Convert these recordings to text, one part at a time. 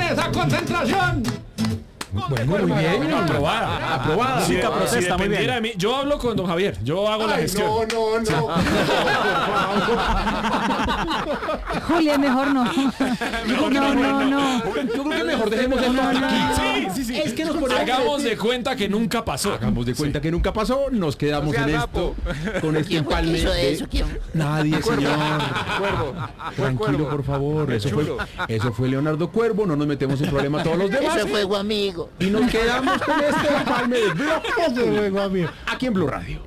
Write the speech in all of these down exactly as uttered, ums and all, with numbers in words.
esa concentración. Bueno, muy bien. Aprobada. Aprobada. Si, Nunca si protesta, muy dependiera de bien. mí, yo hablo con don Javier, yo hago la Ay, gestión. no, no, no. No, Julia, mejor no. Mejor No, que no, no. Yo creo que mejor dejemos esto No, no, aquí. no. Sí, sí, sí. Es que nos ponemos- Hagamos de cuenta que nunca pasó. Hagamos de cuenta que nunca pasó, nos quedamos O sea, en Napo. esto, con este ¿Quién fue que empalme. hizo de- eso? ¿Quién? Nadie, señor. Cuervo. Fue Tranquilo, Cuervo. por favor. Qué Eso fue, chulo. eso fue Leonardo Cuervo, no nos metemos en problema todos los demás. Eso fue amigo. Y nos quedamos con este empalme de Blog Populi, aquí en Blue Radio.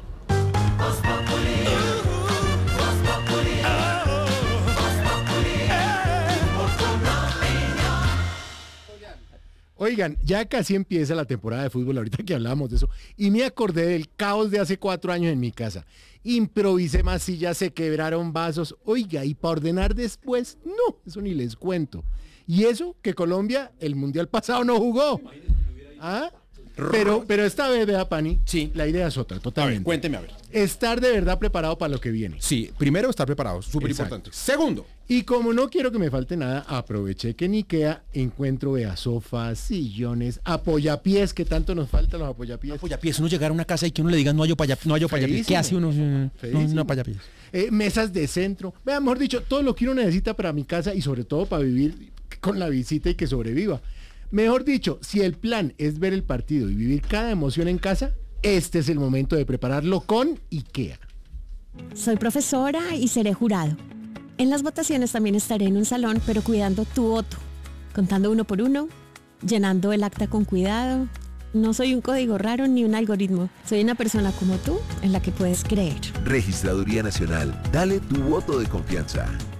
Oigan, ya casi empieza la temporada de fútbol, ahorita que hablábamos de eso, y me acordé del caos de hace cuatro años en mi casa. Improvisé más sillas, se quebraron vasos. Oiga, y para ordenar después, no, eso ni les cuento. Y eso que Colombia el mundial pasado no jugó. ¿Ah? Pero, pero esta vez, vea, Pani, Sí. la idea es otra, A ver, totalmente. cuénteme a ver. Estar de verdad preparado para lo que viene. Sí, primero estar preparado, súper Exacto. importante. Segundo, Y como no quiero que me falte nada, aproveché que en Ikea encuentro, vea, sofás, sillones, apoyapiés, que tanto nos faltan los apoyapiés. apoyapiés, uno llegar a una casa y que uno le diga no hay apoyapiés, no hay apoyapiés. ¿Qué hace uno? No, Feísimo. no apoyapiés. Eh, mesas de centro, vea, mejor dicho, todo lo que uno necesita para mi casa y sobre todo para vivir con la visita y que sobreviva. Mejor dicho, si el plan es ver el partido y vivir cada emoción en casa, este es el momento de prepararlo con Ikea. Soy profesora y seré jurado. En las votaciones también estaré en un salón, pero cuidando tu voto, contando uno por uno, llenando el acta con cuidado. No soy un código raro ni un algoritmo. Soy una persona como tú en la que puedes creer. Registraduría Nacional. Dale tu voto de confianza.